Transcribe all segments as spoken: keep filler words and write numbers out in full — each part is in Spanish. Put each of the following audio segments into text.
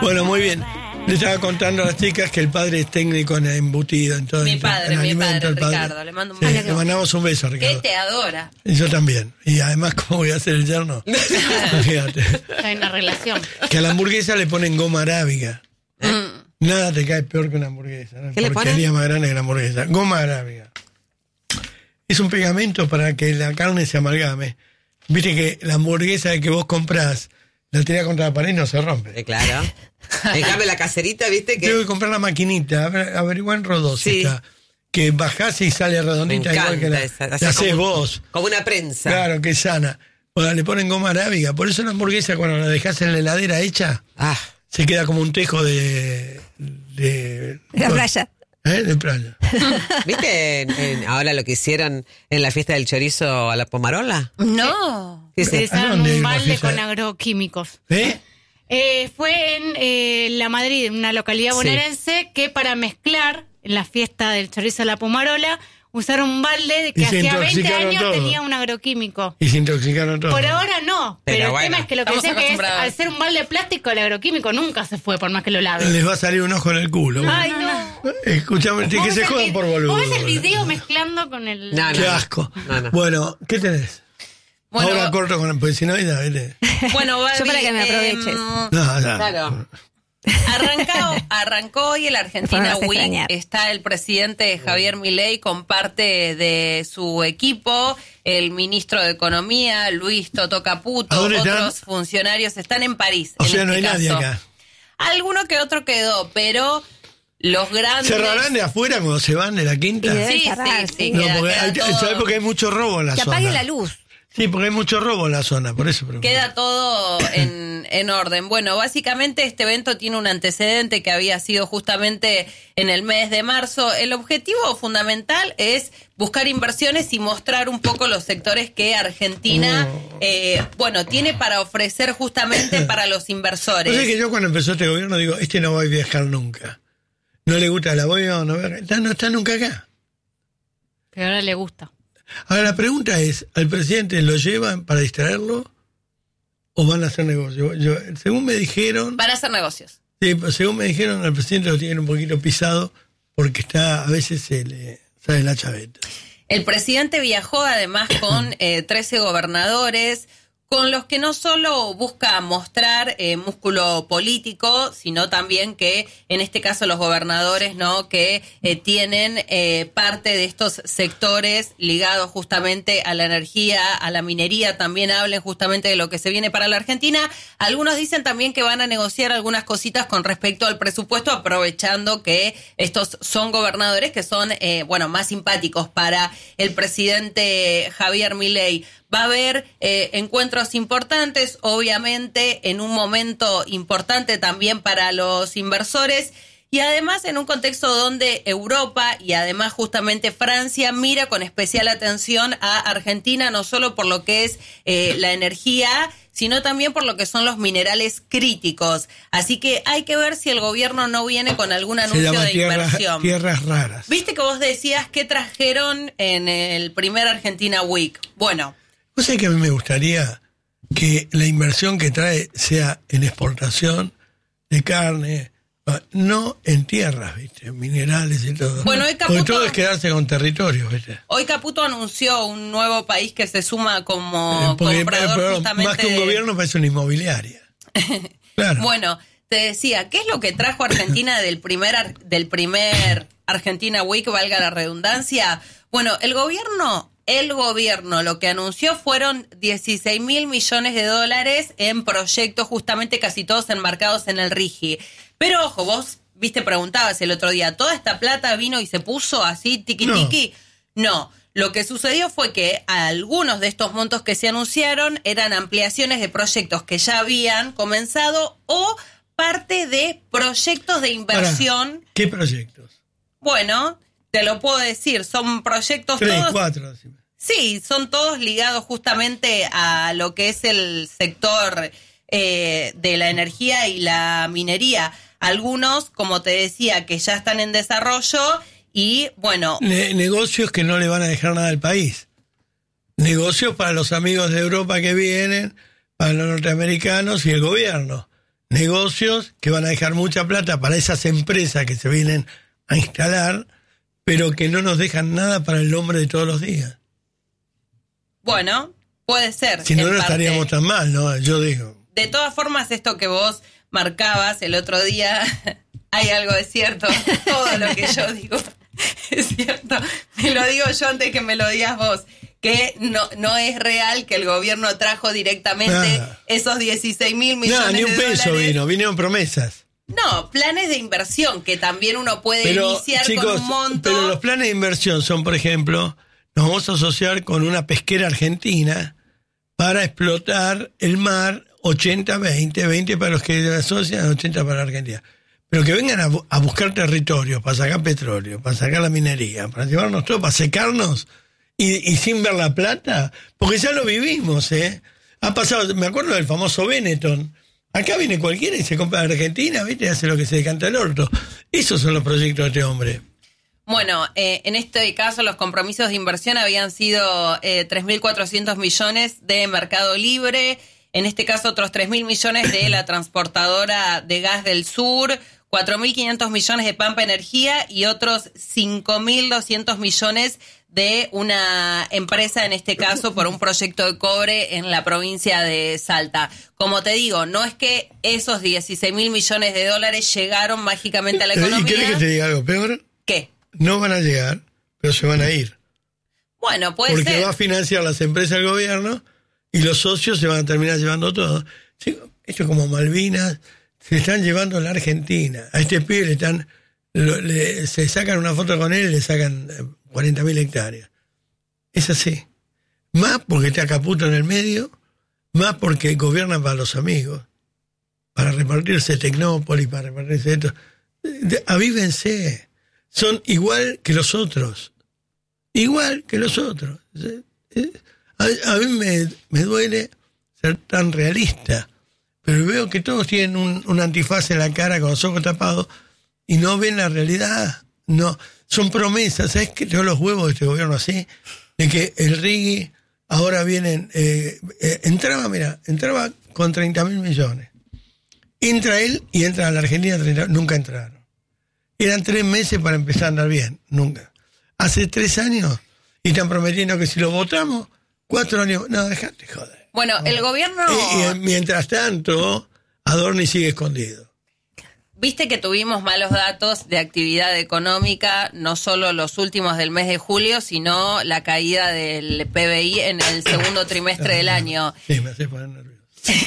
Bueno, muy bien. Le estaba contando a las chicas que el padre es técnico en embutido, en todo. Mi en, padre, en mi alimento, padre, el Ricardo. Le mando un sí, beso. le mandamos un beso, Ricardo. Que te adora. Y yo también. Y además, ¿cómo voy a hacer el yerno? Fíjate. Hay una relación. Que a la hamburguesa le ponen goma arábiga. Mm. Nada te cae peor que una hamburguesa. ¿No? ¿Qué le Porquería ponen? más grande que la hamburguesa. Goma arábiga. Es un pegamento para que la carne se amalgame. Viste que la hamburguesa que vos comprás, la tirás contra la pared y no se rompe. Eh, claro. En cambio, la caserita, ¿viste? Que Tengo que comprar la maquinita, averiguar en Rodósica, Sí. que bajás y sale redondita Me igual que la, encanta esa, la así hacés como- vos. como una prensa. Claro, que es sana. Bueno, le ponen goma arábiga. Por eso la hamburguesa, cuando la dejás en la heladera hecha, Ah, se queda como un tejo de... de La playa. ¿Eh? De playa. ¿viste en- en- ahora lo que hicieron en la fiesta del chorizo a la pomarola? No. Sí, sí. Utilizaron ¿A dónde hay un una balde fiesta? con agroquímicos. ¿Eh? Eh, fue en eh, La Madrid, una localidad Sí. bonaerense, que para mezclar en la fiesta del chorizo a la pomarola usaron un balde de que Y se hacía veinte intoxicaron años todo. tenía un agroquímico. Y se intoxicaron todos. Por ahora no, pero, Pero el bueno, tema es que lo que estamos sé que es, acostumbrados. al ser un balde de plástico, el agroquímico nunca se fue, por más que lo laves. Les va a salir un ojo en el culo. Ay, no. Escuchame, que ¿Vos se ves el jodan vi- por boludo. ¿Vos ves el video mezclando con el...? No, Qué asco. No, no. Bueno, ¿qué tenés? Bueno, Ahora corto con el... Pues si no, ya, ¿viste? bueno, Barbie, Yo para que me aproveches. em, No, ya. Claro. Arrancó, arrancó hoy el Argentina Por no Week. extrañar. Está el presidente Javier Milei con parte de su equipo, el ministro de Economía, Luis Totó ¿A Caputo, dónde están? otros funcionarios están en París. O en sea, no hay este nadie caso. acá. Alguno que otro quedó, pero los grandes... ¿Cerrarán de afuera cuando se van de la Y quinta? de- Sí, cerrar, sí, sí. sí. No, queda- porque queda hay, todo- ¿sabés? Porque hay mucho robo en la Que zona. apague la luz. Sí, porque hay mucho robo en la zona, por eso pregunto. Queda todo en, en orden. Bueno, básicamente este evento tiene un antecedente que había sido justamente en el mes de marzo. El objetivo fundamental es buscar inversiones y mostrar un poco los sectores que Argentina, Oh. eh, bueno, tiene para ofrecer justamente para los O inversores. sea que yo cuando empezó este gobierno digo, este no va a viajar nunca. No le gusta la voy a no ver. Está- no está nunca acá. Pero ahora le gusta. Ahora la pregunta es, ¿al presidente lo llevan para distraerlo o van a hacer negocio? Yo, según me dijeron, Van a hacer negocios. sí, pues, según me dijeron, al presidente lo tienen un poquito pisado porque está, a veces se le sale la chaveta. El presidente viajó además con eh, trece gobernadores, con los que no solo busca mostrar eh, músculo político, sino también que, en este caso, los gobernadores, ¿no?, que eh, tienen eh, parte de estos sectores ligados justamente a la energía, a la minería, también hablen justamente de lo que se viene para la Argentina. Algunos dicen también que van a negociar algunas cositas con respecto al presupuesto, aprovechando que estos son gobernadores que son, eh, bueno, más simpáticos para el presidente Javier Milei. Va a haber eh, encuentros importantes, obviamente, en un momento importante también para los inversores y además en un contexto donde Europa y además justamente Francia mira con especial atención a Argentina, no solo por lo que es eh, la energía, sino también por lo que son los minerales críticos. Así que hay que ver si el gobierno no viene con algún Se anuncio llama de tierras, inversión. tierras raras. Viste que vos decías que trajeron en el primer Argentina Week. Bueno, ¿Vos sabés que a mí me gustaría que la inversión que trae sea en exportación de carne, no en tierras, ¿viste? Minerales y todo. Bueno, hoy Porque Caputo- todo es quedarse con territorios, ¿viste? hoy Caputo anunció un nuevo país que se suma como Eh, porque, comprador pero justamente más que un de- gobierno parece una inmobiliaria. Claro. Bueno, te decía, ¿qué es lo que trajo Argentina del primer ar- del primer Argentina Week, valga la redundancia? Bueno, el gobierno, el gobierno lo que anunció fueron dieciséis mil millones de dólares en proyectos, justamente casi todos enmarcados en el RIGI. Pero ojo, vos, viste, preguntabas el otro día, ¿toda esta plata vino y se puso así tiqui No. tiqui? No. Lo que sucedió fue que algunos de estos montos que se anunciaron eran ampliaciones de proyectos que ya habían comenzado o parte de proyectos de inversión. Pará, ¿qué proyectos? Bueno, te lo puedo decir, son proyectos Tres, todos. cuatro. decime. Sí, son todos ligados justamente a lo que es el sector eh, de la energía y la minería. Algunos, como te decía, que ya están en desarrollo y, bueno, Ne- negocios que no le van a dejar nada al país. Negocios para los amigos de Europa que vienen, para los norteamericanos y el gobierno. negocios que van a dejar mucha plata para esas empresas que se vienen a instalar, pero que no nos dejan nada para el hombre de todos los días. Bueno, puede ser. Si no, en no parte. estaríamos tan mal, ¿no? Yo digo. De todas formas, esto que vos marcabas el otro día, hay algo de cierto. Todo lo que yo digo es cierto. Me lo digo yo antes que me lo digas vos. Que no, no es real que el gobierno trajo directamente Nada. esos dieciséis mil millones Nada, ni un de peso dólares. vino, vinieron promesas. No, planes de inversión que también uno puede Pero, iniciar chicos, con un monto. pero los planes de inversión son, por ejemplo, nos vamos a asociar con una pesquera argentina para explotar el mar ochenta veinte, veinte para los que se asocian, ochenta para la Argentina. Pero que vengan a, bu- a buscar territorios para sacar petróleo, para sacar la minería, para llevarnos todo, para secarnos y, y sin ver la plata, porque ya lo vivimos, ¿eh? Ha pasado, me acuerdo del famoso Benetton. Acá viene cualquiera y se compra en Argentina, ¿viste? Y hace lo que se decanta el orto. Esos son los proyectos de este hombre. Bueno, eh, en este caso los compromisos de inversión habían sido eh, tres mil cuatrocientos millones de Mercado Libre, en este caso otros tres mil millones de la transportadora de gas del sur, cuatro mil quinientos millones de Pampa Energía y otros cinco mil doscientos millones de una empresa, en este caso por un proyecto de cobre en la provincia de Salta. Como te digo, no es que esos dieciséis mil millones de dólares llegaron mágicamente a la ¿Y economía. querés que te diga algo peor? ¿Qué? No van a llegar, pero se van a ir. Bueno, puede Porque ser. va a financiar las empresas del gobierno y los socios se van a terminar llevando todo. Sí, esto es como Malvinas, se están llevando a la Argentina. A este pibe le están, lo- le- se sacan una foto con él y le sacan eh, cuarenta mil hectáreas. Es así. Más porque está Caputo en el medio, más porque gobiernan para los amigos, para repartirse Tecnópolis, para repartirse esto. De- Avívense. Son igual que los otros. Igual que los otros. A, a mí me, me duele ser tan realista, pero veo que todos tienen un, un antifaz en la cara con los ojos tapados y no ven la realidad. No, son promesas. ¿Sabes qué? Tengo los huevos de este gobierno así, de que el Rigui ahora vienen, eh, eh, entraba, mira, entraba con treinta mil millones. Entra él y entra a la Argentina, treinta, nunca entraron. Eran tres meses para empezar a andar bien, nunca. Hace tres años y están prometiendo que si lo votamos, cuatro años. No, dejate joder. Bueno, el gobierno... Y, y mientras tanto, Adorni sigue escondido. Viste que tuvimos malos datos de actividad económica, no solo los últimos del mes de julio, sino la caída del P B I en el segundo trimestre del año. Sí, me hace poner nervioso.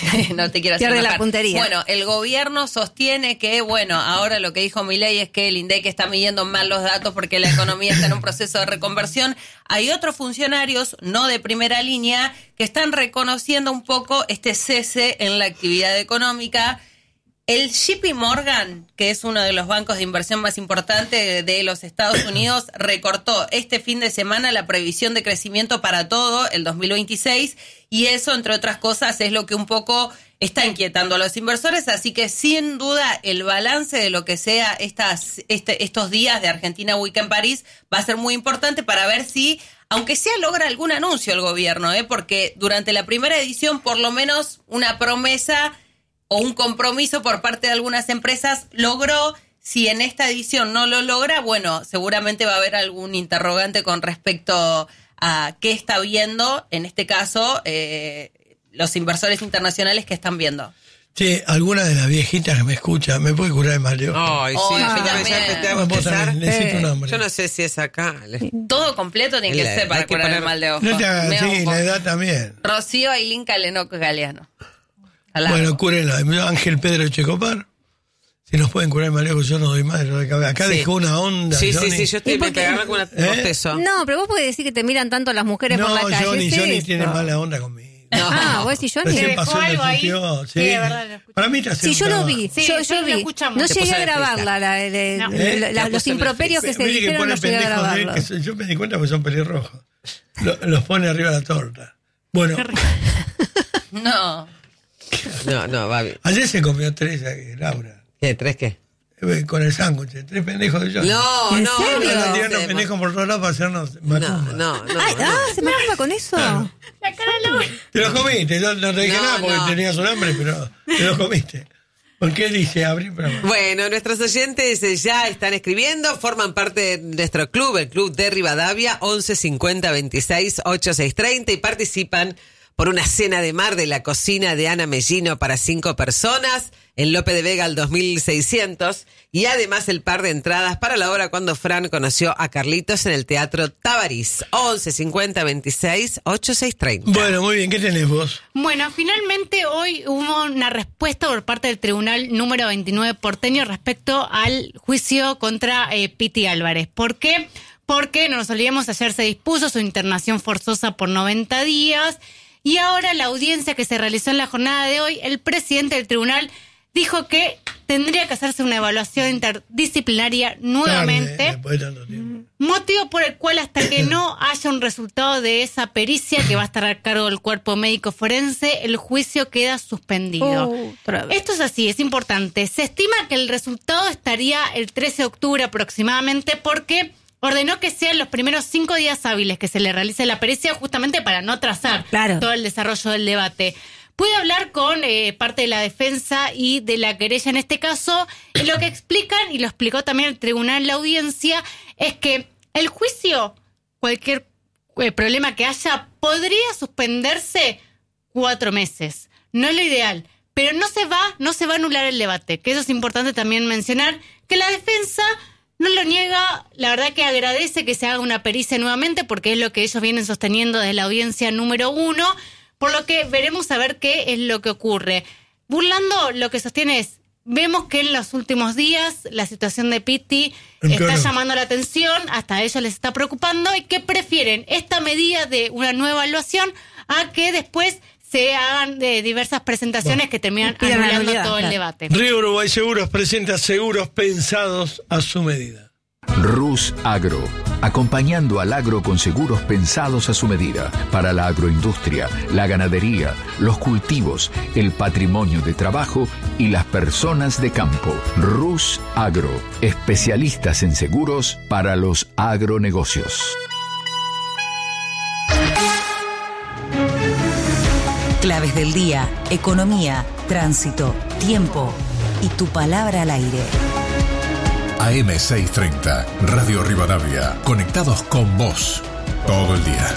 No te quiero hacer Pierde la enojar. puntería. Bueno, el gobierno sostiene que, bueno, ahora lo que dijo Milei es que el INDEC está midiendo mal los datos porque la economía está en un proceso de reconversión. Hay otros funcionarios, no de primera línea, que están reconociendo un poco este cese en la actividad económica. El J P Morgan, que es uno de los bancos de inversión más importantes de los Estados Unidos, recortó este fin de semana la previsión de crecimiento para todo el dos mil veintiséis y eso, entre otras cosas, es lo que un poco está inquietando a los inversores. Así que, sin duda, el balance de lo que sea estas, este, estos días de Argentina Week en París va a ser muy importante para ver si, aunque sea, logra algún anuncio el gobierno, ¿eh? Porque durante la primera edición, por lo menos una promesa o un compromiso por parte de algunas empresas logró. Si en esta edición no lo logra, bueno, seguramente va a haber algún interrogante con respecto a qué está viendo, en este caso, eh, los inversores internacionales que están viendo. Che, alguna de las viejitas que me escucha, ¿me puede curar el mal de ojo? Ay, sí, Oh, yo yo también también. ya te hago Vos empezar. también, necesito un nombre. Yo no sé si es acá. Le- Todo completo tiene que La- ser para hay que curar el poner- mal de ojo. No te hagas Me hago así, un la poco. edad también. Rocío Ailín Calenoco Galeano. Al largo. Bueno, cúrenlo. Ángel Pedro Checopar. Si nos pueden curar el mal de ojo, yo no doy más de lo de cabeza. Acá Sí. dejó una onda. Sí, sí, Johnny. sí, yo estoy ¿Y por qué? pegando con una ¿Eh? bostezo. No, pero vos podés decir que te miran tanto las mujeres por la No, calle. Johnny, ¿es Johnny esto? tiene mala onda conmigo. Ah, vos decís Johnny. Recién ¿Te pasó dejó el algo ahí? defunción, sí. Sí, de verdad, lo escuché. Para mí está Sí, haciendo yo un lo trabajo. vi. Sí, yo, sí, yo lo vi. escuchamos. No Te llegué puso a en la grabarla, la, la- No. la- ¿Eh? la- Te los puso en la improperios que se Viste que dijeron pone no llegué a pendejos de él, grabarlos. que yo me di cuenta porque son pelirrojos. Lo- los pone arriba de la torta. Bueno, No. No, no, va bien. ayer se comió tres, eh, Laura. ¿Qué? ¿Tres qué? Eh, Con el sándwich, tres pendejos de yo. No, ¿En no, serio? Están no. tirando pendejos por todos lados para hacernos No, macumba. no, no. Ay, no. ah, se me acaba con eso. La cara de Laura. Te los comiste, yo no te dije No, nada porque no. tenías un hambre, pero te los comiste. ¿Por qué dice abrir programa? Bueno, nuestros oyentes eh, ya están escribiendo, forman parte de nuestro club, el Club de Rivadavia, once cincuenta veintiséis ochenta y seis treinta, y participan por una cena de mar de la cocina de Ana Mellino para cinco personas en Lope de Vega al dos mil seiscientos, y además el par de entradas para la obra Cuando Fran conoció a Carlitos en el Teatro Tabarís, once cincuenta veintiséis ochenta y seis treinta. Bueno, muy bien, ¿qué tenés vos? Bueno, finalmente hoy hubo una respuesta por parte del Tribunal número veintinueve porteño respecto al juicio contra eh, Piti Álvarez. ¿Por qué? Porque, no nos olvidemos, ayer se dispuso su internación forzosa por noventa días, y ahora la audiencia que se realizó en la jornada de hoy, el presidente del tribunal dijo que tendría que hacerse una evaluación interdisciplinaria nuevamente. Tarde, después de tanto tiempo. Motivo por el cual, hasta que no haya un resultado de esa pericia que va a estar a cargo del cuerpo médico forense, el juicio queda suspendido. Uh, otra vez. Esto es así, es importante. Se estima que el resultado estaría el trece de octubre aproximadamente, porque ordenó que sean los primeros cinco días hábiles que se le realice la pericia, justamente para no trazar Claro. todo el desarrollo del debate. Pude hablar con eh, parte de la defensa y de la querella en este caso, y lo que explican, y lo explicó también el tribunal en la audiencia, es que el juicio, cualquier eh, problema que haya, podría suspenderse cuatro meses. No es lo ideal, pero no se va, no se va a anular el debate, que eso es importante también mencionar, que la defensa no lo niega, la verdad que agradece que se haga una pericia nuevamente, porque es lo que ellos vienen sosteniendo desde la audiencia número uno, por lo que veremos a ver qué es lo que ocurre. Burlando lo que sostiene es, vemos que en los últimos días la situación de Piti Claro. está llamando la atención, hasta a ellos les está preocupando, y que prefieren esta medida de una nueva evaluación a que después se hagan de diversas presentaciones Bueno. que terminan Pidan la anulando nulidad, todo el claro. debate. Río Uruguay Seguros presenta seguros pensados a su medida. Rus Agro, acompañando al agro con seguros pensados a su medida, para la agroindustria, la ganadería, los cultivos, el patrimonio de trabajo y las personas de campo. Rus Agro, especialistas en seguros para los agronegocios. Claves del día, economía, tránsito, tiempo y tu palabra al aire. A M seiscientos treinta, Radio Rivadavia, conectados con vos todo el día.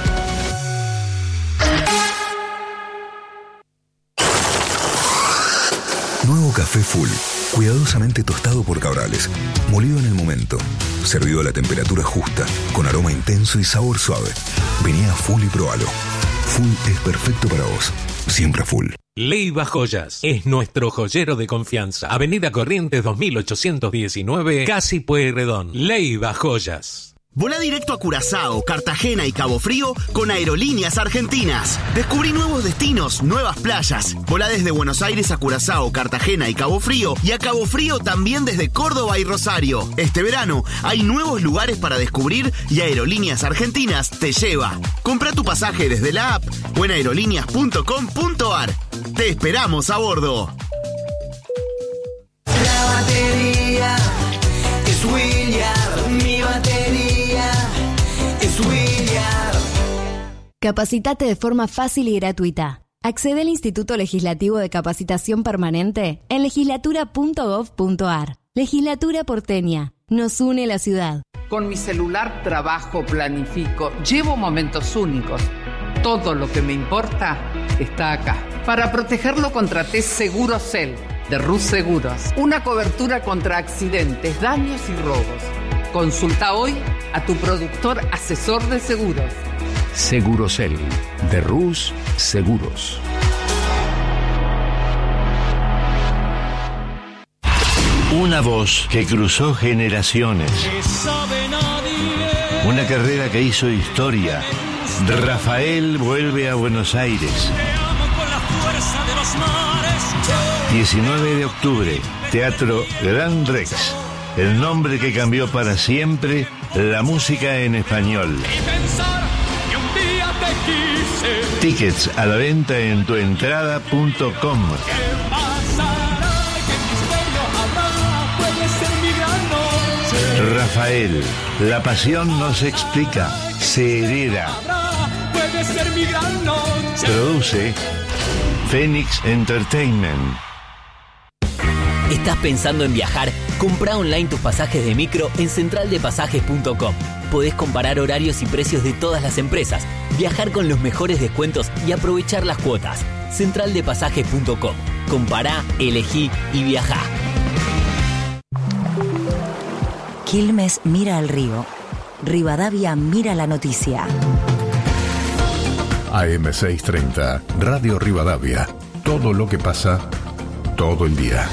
Nuevo café Full, cuidadosamente tostado por Cabrales, molido en el momento, servido a la temperatura justa, con aroma intenso y sabor suave. Vení a Full y probalo. Full es perfecto para vos, siempre Full. Leiva Joyas es nuestro joyero de confianza. Avenida Corrientes dos mil ochocientos diecinueve, Casi Pueyrredón. Leiva Joyas. Volá directo a Curazao, Cartagena y Cabo Frío con Aerolíneas Argentinas. Descubrí nuevos destinos, nuevas playas. Volá desde Buenos Aires a Curazao, Cartagena y Cabo Frío, y a Cabo Frío también desde Córdoba y Rosario. Este verano hay nuevos lugares para descubrir y Aerolíneas Argentinas te lleva. Compra tu pasaje desde la app o en aerolíneas punto com punto ar. Te esperamos a bordo. La batería es William, mi batería es William. Capacitate de forma fácil y gratuita. Accede al Instituto Legislativo de Capacitación Permanente en legislatura punto gov punto ar. Legislatura porteña. Nos une la ciudad. Con mi celular trabajo, planifico, llevo momentos únicos. Todo lo que me importa está acá. Para protegerlo contraté Segurocel de Rus Seguros. Una cobertura contra accidentes, daños y robos. Consulta hoy a tu productor asesor de seguros. Segurocel, de Rus Seguros. Una voz que cruzó generaciones. Una carrera que hizo historia. Rafael vuelve a Buenos Aires. diecinueve de octubre, Teatro Gran Rex. El nombre que cambió para siempre la música en español. Tickets a la venta en tuentrada punto com. Rafael, la pasión no se explica, se hereda. Produce Phoenix Entertainment. ¿Estás pensando en viajar? Comprá online tus pasajes de micro en central de pasajes punto com. Podés comparar horarios y precios de todas las empresas, viajar con los mejores descuentos y aprovechar las cuotas. central de pasajes punto com. Compará, elegí y viajá. Quilmes mira al río. Rivadavia mira la noticia. A M seiscientos treinta, Radio Rivadavia. Todo lo que pasa, todo el día.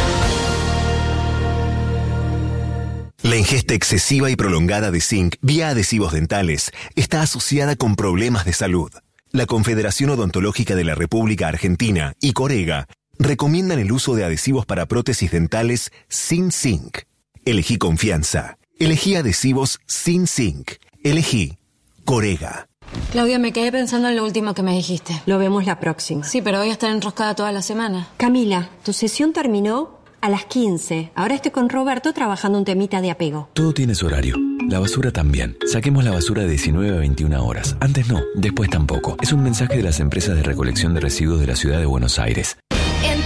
La ingesta excesiva y prolongada de zinc vía adhesivos dentales está asociada con problemas de salud. La Confederación Odontológica de la República Argentina y Corega recomiendan el uso de adhesivos para prótesis dentales sin zinc. Elegí confianza. Elegí adhesivos sin zinc. Elegí Corega. Claudia, me quedé pensando en lo último que me dijiste. Lo vemos la próxima. Sí, pero voy a estar enroscada toda la semana. Camila, tu sesión terminó a las quince. Ahora estoy con Roberto trabajando un temita de apego. Todo tiene su horario. La basura también. Saquemos la basura de diecinueve a veintiuna horas. Antes no, después tampoco. Es un mensaje de las empresas de recolección de residuos de la ciudad de Buenos Aires.